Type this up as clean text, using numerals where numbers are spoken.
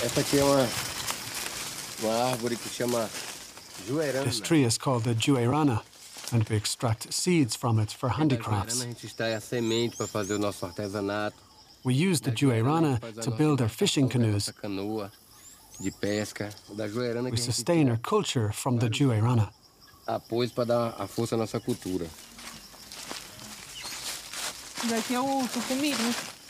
Essa aqui é uma árvore que chama juerana. This tree is called the juerana, and we extract seeds from it for handicrafts. A gente extrai a semente para fazer o nosso artesanato. We use the juerana to build our fishing canoes. Canoa de pesca. Da juerana We sustain our culture from the juerana. Apoios para dar a força à nossa cultura. Daqui é o tucumiri.